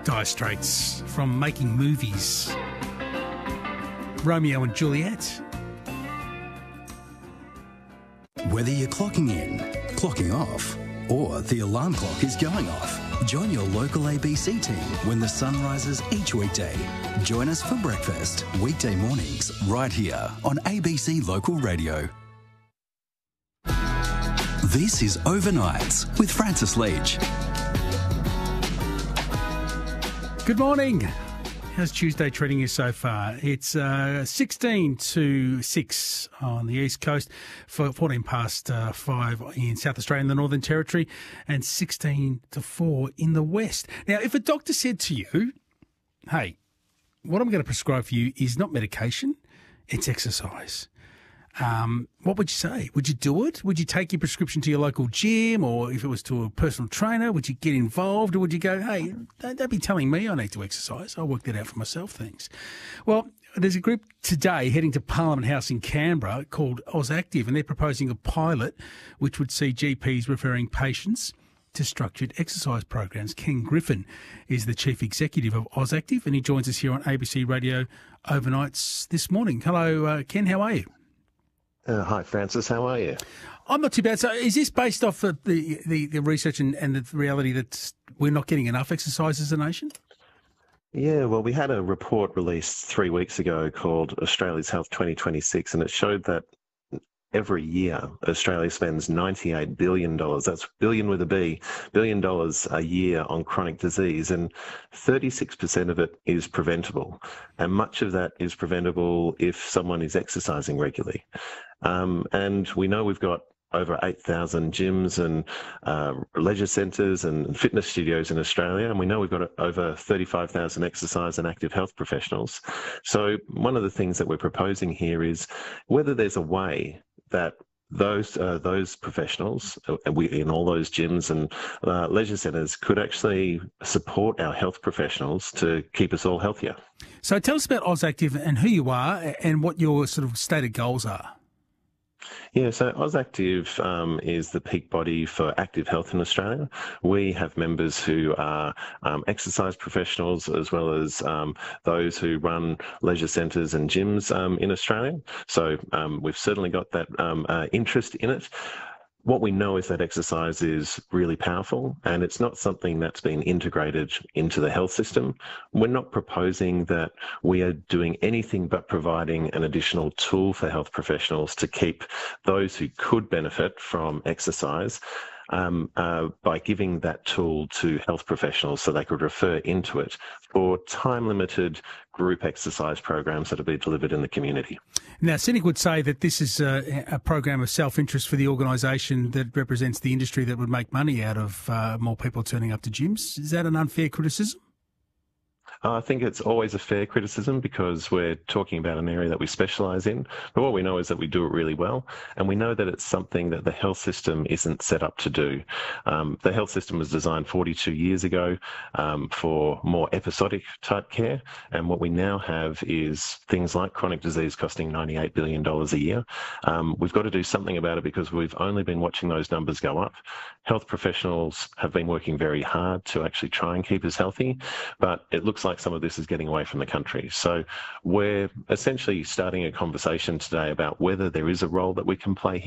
Dire Straits from Making Movies. Romeo and Juliet. Whether you're clocking in, clocking off, or the alarm clock is going off, join your local ABC team when the sun rises each weekday. Join us for breakfast, weekday mornings, right here on ABC Local Radio. This is Overnights with Francis Leach. Good morning. How's Tuesday treating you so far? It's 16 to 6 on the East Coast, 14 past 5 in South Australia and the Northern Territory, and 16 to 4 in the West. Now, if a doctor said to you, hey, what I'm going to prescribe for you is not medication, it's exercise. What would you say? Would you do it? Would you take your prescription to your local gym, or if it was to a personal trainer, would you get involved, or would you go, hey, don't be telling me I need to exercise. I'll work that out for myself, thanks. Well, there's a group today heading to Parliament House in Canberra called AusActive, and they're proposing a pilot which would see GPs referring patients to structured exercise programs. Ken Griffin is the Chief Executive of AusActive, and he joins us here on ABC Radio Overnights this morning. Hello, Ken, how are you? Hi, Francis. How are you? I'm not too bad. So is this based off of the research and the reality that we're not getting enough exercise as a nation? Yeah, well, we had a report released 3 weeks ago called Australia's Health 2026, and it showed that every year Australia spends $98 billion, that's billion with a B, $1 billion a year on chronic disease, and 36% of it is preventable. And much of that is preventable if someone is exercising regularly. And we know we've got over 8,000 gyms and leisure centres and fitness studios in Australia, and we know we've got over 35,000 exercise and active health professionals. So one of the things that we're proposing here is whether there's a way that those professionals in all those gyms and leisure centres could actually support our health professionals to keep us all healthier. So tell us about AusActive and who you are and what your sort of stated goals are. Yeah, so AusActive is the peak body for active health in Australia. We have members who are exercise professionals as well as those who run leisure centres and gyms in Australia. So we've certainly got that interest in it. What we know is that exercise is really powerful, and it's not something that's been integrated into the health system. We're not proposing that we are doing anything but providing an additional tool for health professionals to keep those who could benefit from exercise by giving that tool to health professionals so they could refer into it for time-limited group exercise programs that will be delivered in the community. Now, Cynic would say that this is a program of self-interest for the organisation that represents the industry that would make money out of more people turning up to gyms. Is that an unfair criticism? I think it's always a fair criticism because we're talking about an area that we specialise in. But what we know is that we do it really well, and we know that it's something that the health system isn't set up to do. The health system was designed 42 years ago for more episodic type care, and what we now have is things like chronic disease costing $98 billion a year. We've got to do something about it because we've only been watching those numbers go up. Health professionals have been working very hard to actually try and keep us healthy, but it looks like some of this is getting away from the country. So we're essentially starting a conversation today about whether there is a role that we can play here.